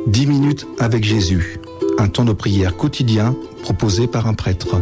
10 minutes avec Jésus, un temps de prière quotidien proposé par un prêtre.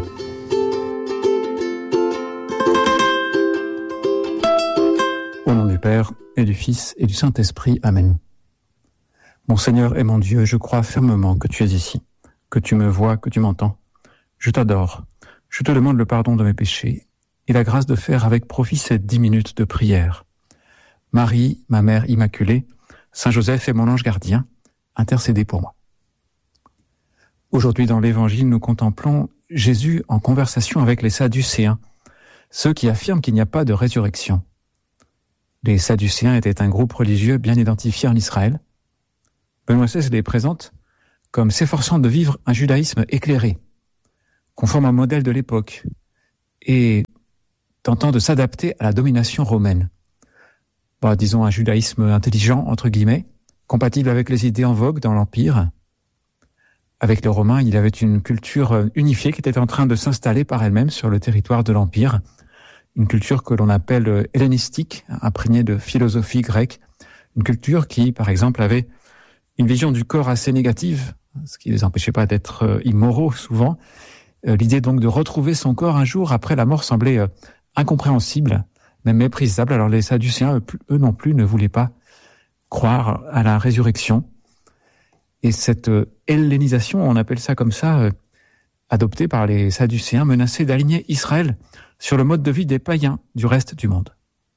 Au nom du Père, et du Fils, et du Saint-Esprit. Amen. Mon Seigneur et mon Dieu, je crois fermement que tu es ici, que tu me vois, que tu m'entends. Je t'adore, je te demande le pardon de mes péchés, et la grâce de faire avec profit ces 10 minutes de prière. Marie, ma mère immaculée, Saint Joseph et mon ange gardien, intercédez pour moi. Aujourd'hui dans l'Évangile, nous contemplons Jésus en conversation avec les Sadducéens, ceux qui affirment qu'il n'y a pas de résurrection. Les Sadducéens étaient un groupe religieux bien identifié en Israël. Benoît XVI les présente comme s'efforçant de vivre un judaïsme éclairé, conforme au modèle de l'époque, et tentant de s'adapter à la domination romaine. Disons un judaïsme intelligent, entre guillemets, compatible avec les idées en vogue dans l'Empire. Avec les Romains, il y avait une culture unifiée qui était en train de s'installer par elle-même sur le territoire de l'Empire, une culture que l'on appelle hellénistique, imprégnée de philosophie grecque, une culture qui, par exemple, avait une vision du corps assez négative, ce qui ne les empêchait pas d'être immoraux souvent. L'idée donc de retrouver son corps un jour après la mort semblait incompréhensible, même méprisable. Alors les Sadducéens, eux non plus, ne voulaient pas croire à la résurrection. Et cette hellénisation, on appelle ça comme ça, adoptée par les Sadducéens, menaçait d'aligner Israël sur le mode de vie des païens du reste du monde.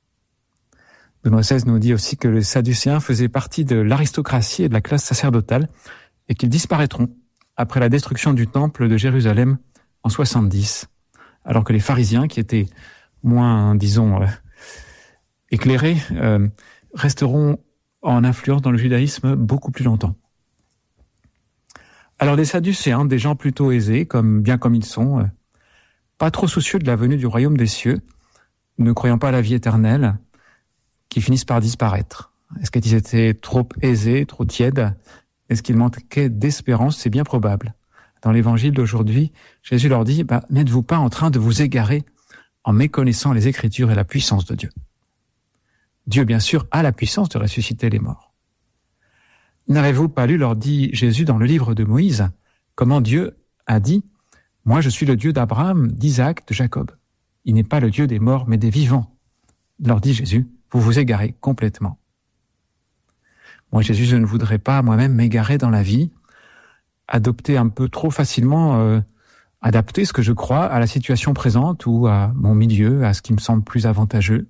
Benoît XVI nous dit aussi que les Sadducéens faisaient partie de l'aristocratie et de la classe sacerdotale et qu'ils disparaîtront après la destruction du temple de Jérusalem en 70, alors que les pharisiens, qui étaient moins, éclairés, resteront en influence dans le judaïsme beaucoup plus longtemps. Alors les Sadducéens, des gens plutôt aisés, bien comme ils sont, pas trop soucieux de la venue du royaume des cieux, ne croyant pas à la vie éternelle, qui finissent par disparaître. Est-ce qu'ils étaient trop aisés, trop tièdes? Est-ce qu'ils manquaient d'espérance? C'est bien probable. Dans l'évangile d'aujourd'hui, Jésus leur dit, n'êtes-vous pas en train de vous égarer en méconnaissant les Écritures et la puissance de Dieu? Dieu, bien sûr, a la puissance de ressusciter les morts. N'avez-vous pas lu, leur dit Jésus dans le livre de Moïse, comment Dieu a dit « Moi, je suis le Dieu d'Abraham, d'Isaac, de Jacob. Il n'est pas le Dieu des morts, mais des vivants. » Leur dit Jésus, vous vous égarez complètement. Moi, Jésus, je ne voudrais pas moi-même m'égarer dans la vie, adopter un peu trop facilement, adapter ce que je crois à la situation présente ou à mon milieu, à ce qui me semble plus avantageux.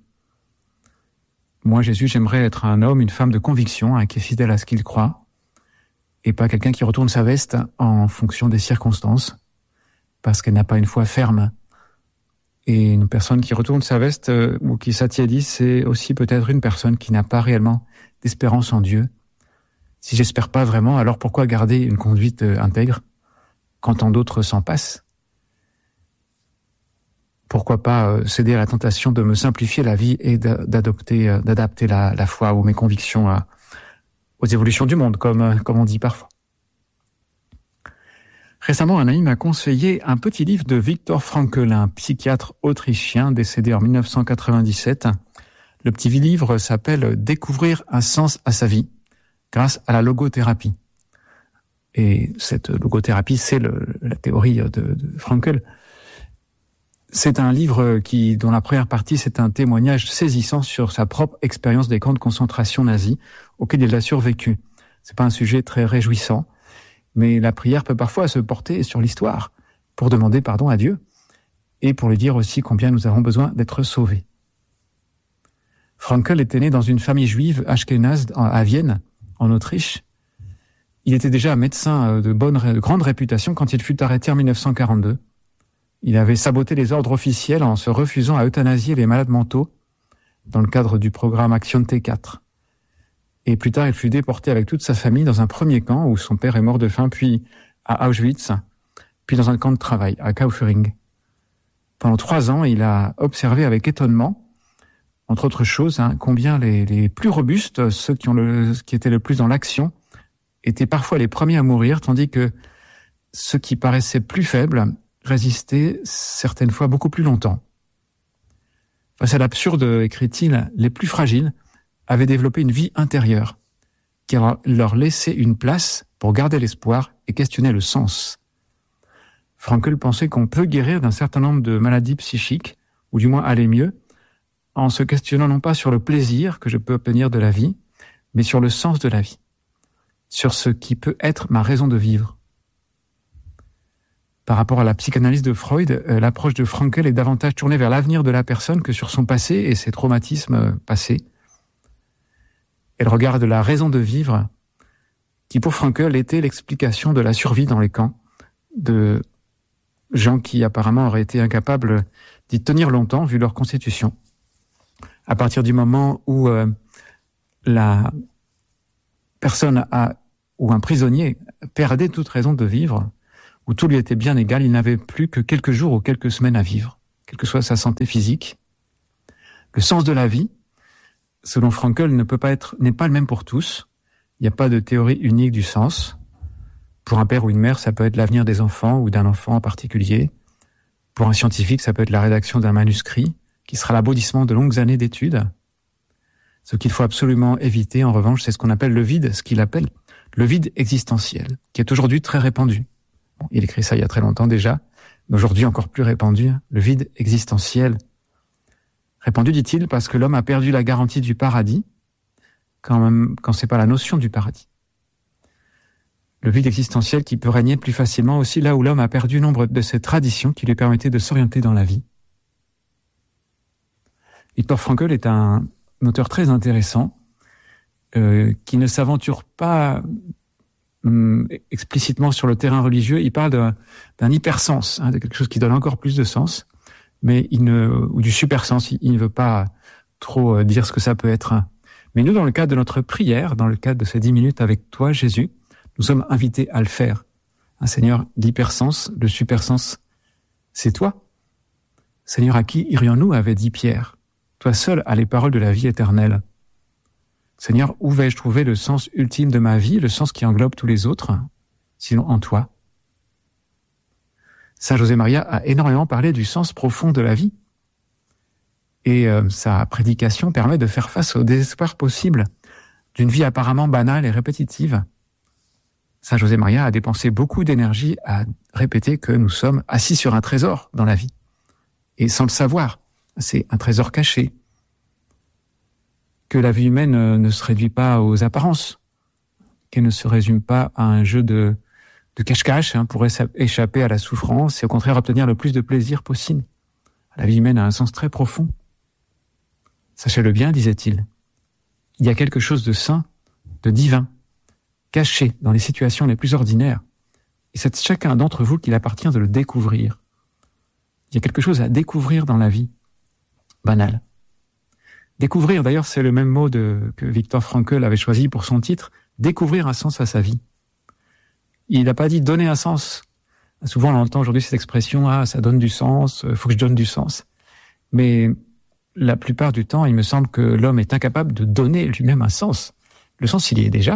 Moi, Jésus, j'aimerais être un homme, une femme de conviction, qui est fidèle à ce qu'il croit, et pas quelqu'un qui retourne sa veste en fonction des circonstances, parce qu'elle n'a pas une foi ferme. Et une personne qui retourne sa veste ou qui s'attiédit, c'est aussi peut-être une personne qui n'a pas réellement d'espérance en Dieu. Si j'espère pas vraiment, alors pourquoi garder une conduite intègre quand tant d'autres s'en passent? Pourquoi pas céder à la tentation de me simplifier la vie et d'adapter la foi ou mes convictions aux évolutions du monde, comme on dit parfois. Récemment, un ami m'a conseillé un petit livre de Viktor Frankl, un psychiatre autrichien décédé en 1997. Le petit livre s'appelle « Découvrir un sens à sa vie grâce à la logothérapie ». Et cette logothérapie, c'est la théorie de Frankl. C'est un livre dont la première partie, c'est un témoignage saisissant sur sa propre expérience des camps de concentration nazis auxquels il a survécu. C'est pas un sujet très réjouissant, mais la prière peut parfois se porter sur l'histoire pour demander pardon à Dieu et pour lui dire aussi combien nous avons besoin d'être sauvés. Frankl était né dans une famille juive ashkénaze à Vienne, en Autriche. Il était déjà médecin de grande réputation quand il fut arrêté en 1942. Il avait saboté les ordres officiels en se refusant à euthanasier les malades mentaux dans le cadre du programme Action T4. Et plus tard, il fut déporté avec toute sa famille dans un premier camp où son père est mort de faim, puis à Auschwitz, puis dans un camp de travail à Kaufering. Pendant 3 ans, il a observé avec étonnement, entre autres choses, combien les plus robustes, ceux qui étaient le plus dans l'action, étaient parfois les premiers à mourir, tandis que ceux qui paraissaient plus faibles résistaient certaines fois beaucoup plus longtemps. Face à l'absurde, écrit-il, les plus fragiles avaient développé une vie intérieure qui leur laissait une place pour garder l'espoir et questionner le sens. Frankl pensait qu'on peut guérir d'un certain nombre de maladies psychiques, ou du moins aller mieux, en se questionnant non pas sur le plaisir que je peux obtenir de la vie, mais sur le sens de la vie, sur ce qui peut être ma raison de vivre. Par rapport à la psychanalyse de Freud, l'approche de Frankl est davantage tournée vers l'avenir de la personne que sur son passé et ses traumatismes passés. Elle regarde la raison de vivre, qui pour Frankl était l'explication de la survie dans les camps, de gens qui apparemment auraient été incapables d'y tenir longtemps vu leur constitution. À partir du moment où la personne ou un prisonnier perdait toute raison de vivre, où tout lui était bien égal, il n'avait plus que quelques jours ou quelques semaines à vivre, quelle que soit sa santé physique. Le sens de la vie, selon Frankl, n'est pas le même pour tous. Il n'y a pas de théorie unique du sens. Pour un père ou une mère, ça peut être l'avenir des enfants ou d'un enfant en particulier. Pour un scientifique, ça peut être la rédaction d'un manuscrit qui sera l'aboutissement de longues années d'études. Ce qu'il faut absolument éviter, en revanche, c'est ce qu'on appelle le vide, ce qu'il appelle le vide existentiel, qui est aujourd'hui très répandu. Bon, il écrit ça il y a très longtemps déjà, mais aujourd'hui encore plus répandu, le vide existentiel. Répandu, dit-il, parce que l'homme a perdu la garantie du paradis, quand c'est pas la notion du paradis. Le vide existentiel qui peut régner plus facilement aussi là où l'homme a perdu nombre de ses traditions qui lui permettaient de s'orienter dans la vie. Viktor Frankl est un auteur très intéressant qui ne s'aventure pas explicitement sur le terrain religieux. Il parle d'un hypersens, de quelque chose qui donne encore plus de sens, mais ou du supersens. Il ne veut pas trop dire ce que ça peut être. Mais nous, dans le cadre de notre prière, dans le cadre de ces 10 minutes avec toi, Jésus, nous sommes invités à le faire. Seigneur, l'hypersens, le supersens, c'est toi. Seigneur, à qui irions-nous, avait dit Pierre. Toi seul as les paroles de la vie éternelle. Seigneur, où vais-je trouver le sens ultime de ma vie, le sens qui englobe tous les autres, sinon en toi? Saint José Maria a énormément parlé du sens profond de la vie. Et sa prédication permet de faire face au désespoir possible d'une vie apparemment banale et répétitive. Saint José Maria a dépensé beaucoup d'énergie à répéter que nous sommes assis sur un trésor dans la vie. Et sans le savoir, c'est un trésor caché. Que la vie humaine ne se réduit pas aux apparences, qu'elle ne se résume pas à un jeu de cache-cache pour échapper à la souffrance et au contraire obtenir le plus de plaisir possible. La vie humaine a un sens très profond. Sachez-le bien, disait-il, il y a quelque chose de saint, de divin, caché dans les situations les plus ordinaires. Et c'est à chacun d'entre vous qu'il appartient de le découvrir. Il y a quelque chose à découvrir dans la vie banale. Découvrir, d'ailleurs, c'est le même mot que Viktor Frankl avait choisi pour son titre, découvrir un sens à sa vie. Il n'a pas dit donner un sens. Souvent, on entend aujourd'hui cette expression, ça donne du sens, faut que je donne du sens. Mais la plupart du temps, il me semble que l'homme est incapable de donner lui-même un sens. Le sens, il y est déjà.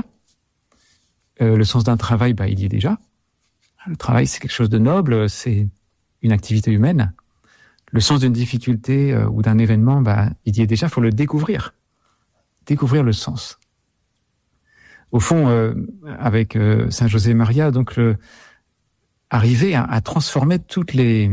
Le sens d'un travail, il y est déjà. Le travail, c'est quelque chose de noble, c'est une activité humaine. Le sens d'une difficulté ou d'un événement, il y est déjà, il faut le découvrir. Découvrir le sens. Au fond, avec Saint José Maria, donc arriver à transformer tous les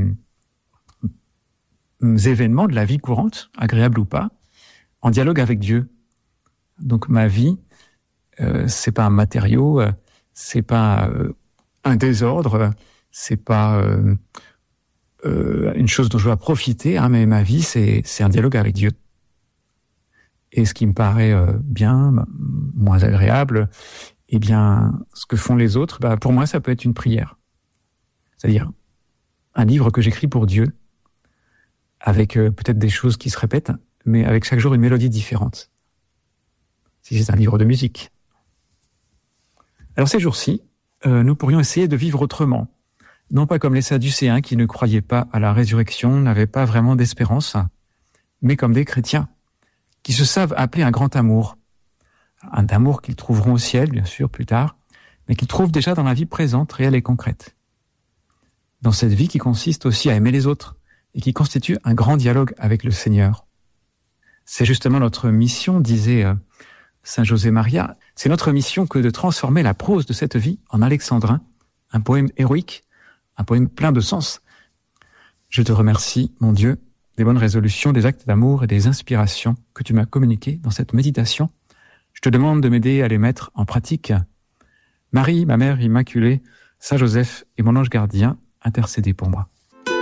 événements de la vie courante, agréables ou pas, en dialogue avec Dieu. Donc ma vie, c'est pas un matériau, c'est pas un désordre, c'est pas une chose dont je dois profiter, mais ma vie, c'est un dialogue avec Dieu. Et ce qui me paraît bien, moins agréable, ce que font les autres, pour moi, ça peut être une prière. C'est-à-dire un livre que j'écris pour Dieu, avec peut-être des choses qui se répètent, mais avec chaque jour une mélodie différente. Si c'est un livre de musique. Alors ces jours-ci, nous pourrions essayer de vivre autrement. Non pas comme les Sadducéens qui ne croyaient pas à la résurrection, n'avaient pas vraiment d'espérance, mais comme des chrétiens qui se savent appeler un grand amour. Un amour qu'ils trouveront au ciel, bien sûr, plus tard, mais qu'ils trouvent déjà dans la vie présente, réelle et concrète. Dans cette vie qui consiste aussi à aimer les autres et qui constitue un grand dialogue avec le Seigneur. C'est justement notre mission, disait Saint José Maria, C'est notre mission que de transformer la prose de cette vie en alexandrin, un poème héroïque, un poème plein de sens. Je te remercie, mon Dieu, des bonnes résolutions, des actes d'amour et des inspirations que tu m'as communiquées dans cette méditation. Je te demande de m'aider à les mettre en pratique. Marie, ma mère immaculée, Saint Joseph et mon ange gardien, intercédez pour moi.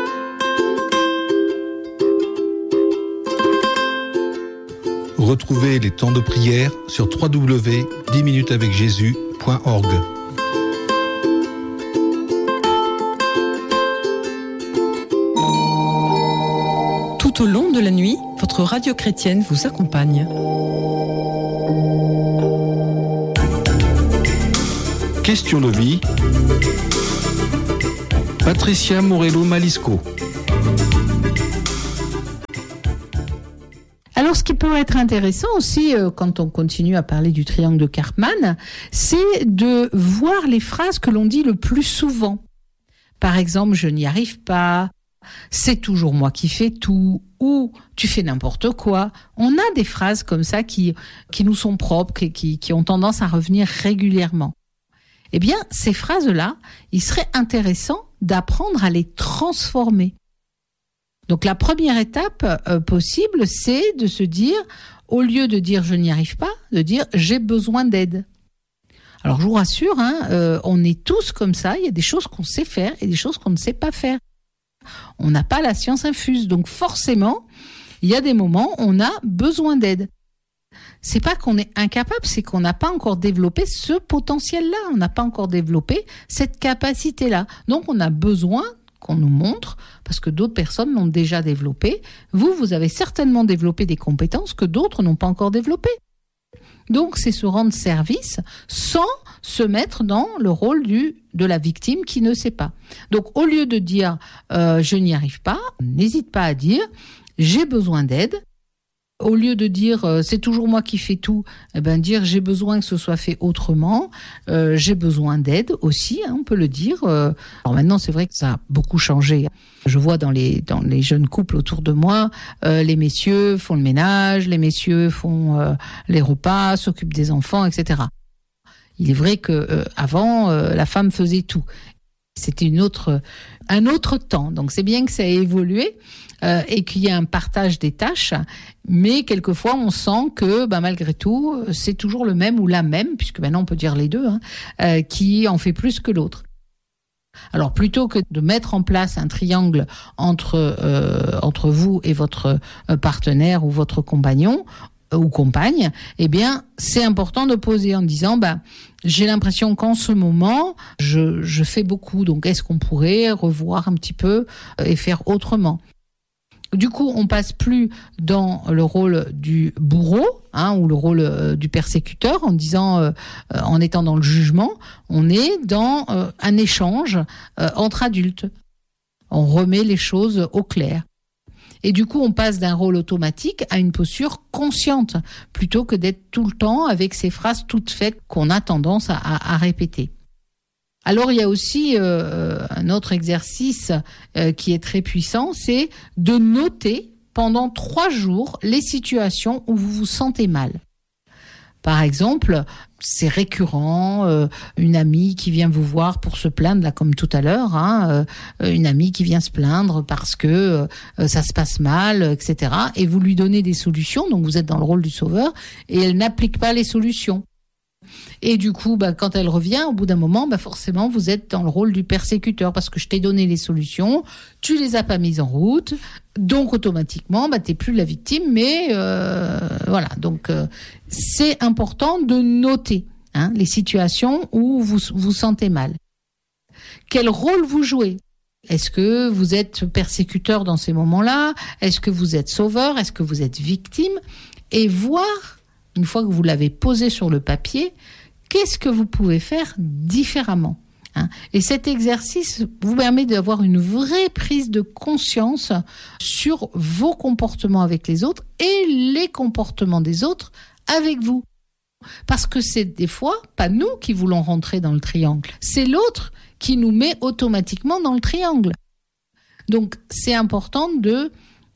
Retrouvez les temps de prière sur www.10minutesavecjésus.org. Tout au long de la nuit, votre radio chrétienne vous accompagne. Question de vie. Patricia Morello-Malisco. Alors, ce qui peut être intéressant aussi, quand on continue à parler du triangle de Karpman, c'est de voir les phrases que l'on dit le plus souvent. Par exemple, je n'y arrive pas, c'est toujours moi qui fais tout, ou tu fais n'importe quoi. On a des phrases comme ça qui nous sont propres, qui ont tendance à revenir régulièrement. Eh bien, ces phrases-là, il serait intéressant d'apprendre à les transformer. Donc la première étape possible, c'est de se dire, au lieu de dire je n'y arrive pas, de dire j'ai besoin d'aide. Alors je vous rassure, on est tous comme ça, il y a des choses qu'on sait faire et des choses qu'on ne sait pas faire. On n'a pas la science infuse, donc forcément, il y a des moments où on a besoin d'aide. C'est pas qu'on est incapable, c'est qu'on n'a pas encore développé ce potentiel-là, on n'a pas encore développé cette capacité-là. Donc on a besoin qu'on nous montre, parce que d'autres personnes l'ont déjà développé. Vous avez certainement développé des compétences que d'autres n'ont pas encore développées. Donc, c'est se rendre service sans se mettre dans le rôle de la victime qui ne sait pas. Donc, au lieu de dire « je n'y arrive pas », n'hésite pas à dire « j'ai besoin d'aide ». Au lieu de dire c'est toujours moi qui fais tout, dire j'ai besoin que ce soit fait autrement, j'ai besoin d'aide aussi, on peut le dire. Alors maintenant c'est vrai que ça a beaucoup changé. Je vois dans les jeunes couples autour de moi, les messieurs font le ménage, les messieurs font les repas, s'occupent des enfants, etc. Il est vrai que avant la femme faisait tout. C'était un autre temps, donc c'est bien que ça ait évolué. Et qu'il y ait un partage des tâches, mais quelquefois on sent que malgré tout c'est toujours le même ou la même, puisque maintenant on peut dire les deux, qui en fait plus que l'autre. Alors plutôt que de mettre en place un triangle entre vous et votre partenaire ou votre compagnon ou compagne, c'est important de poser en disant j'ai l'impression qu'en ce moment je fais beaucoup, donc est-ce qu'on pourrait revoir un petit peu et faire autrement? Du coup, on passe plus dans le rôle du bourreau, ou le rôle du persécuteur, en disant, en étant dans le jugement, on est dans un échange entre adultes. On remet les choses au clair. Et du coup, on passe d'un rôle automatique à une posture consciente, plutôt que d'être tout le temps avec ces phrases toutes faites qu'on a tendance à répéter. Alors, il y a aussi un autre exercice qui est très puissant, c'est de noter pendant 3 jours les situations où vous vous sentez mal. Par exemple, c'est récurrent, une amie qui vient vous voir pour se plaindre, là comme tout à l'heure, une amie qui vient se plaindre parce que ça se passe mal, etc. Et vous lui donnez des solutions, donc vous êtes dans le rôle du sauveur, et elle n'applique pas les solutions. Et du coup, quand elle revient, au bout d'un moment, forcément, vous êtes dans le rôle du persécuteur parce que je t'ai donné les solutions, tu les as pas mises en route, donc automatiquement, t'es plus la victime, mais voilà. Donc, c'est important de noter les situations où vous vous sentez mal. Quel rôle vous jouez ? Est-ce que vous êtes persécuteur dans ces moments-là ? Est-ce que vous êtes sauveur ? Est-ce que vous êtes victime ? Et voir, une fois que vous l'avez posé sur le papier, qu'est-ce que vous pouvez faire différemment ? Et cet exercice vous permet d'avoir une vraie prise de conscience sur vos comportements avec les autres et les comportements des autres avec vous. Parce que c'est des fois pas nous qui voulons rentrer dans le triangle, c'est l'autre qui nous met automatiquement dans le triangle. Donc c'est important de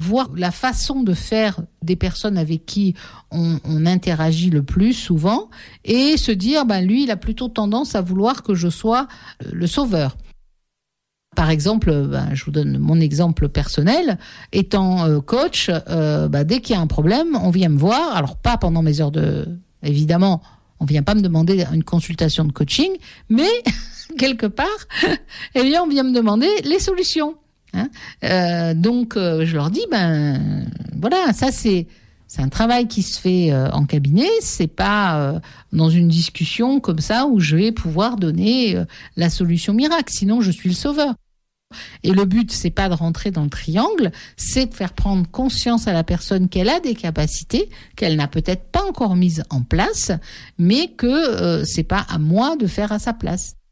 voir la façon de faire des personnes avec qui on interagit le plus souvent et se dire, lui, il a plutôt tendance à vouloir que je sois le sauveur. Par exemple, je vous donne mon exemple personnel. Étant coach, dès qu'il y a un problème, on vient me voir. Alors, pas pendant mes heures évidemment, on vient pas me demander une consultation de coaching, mais quelque part, on vient me demander les solutions. Donc, je leur dis, voilà, ça c'est un travail qui se fait en cabinet, c'est pas dans une discussion comme ça où je vais pouvoir donner la solution miracle, sinon je suis le sauveur. Et le but, c'est pas de rentrer dans le triangle, c'est de faire prendre conscience à la personne qu'elle a des capacités, qu'elle n'a peut-être pas encore mises en place, mais que c'est pas à moi de faire à sa place.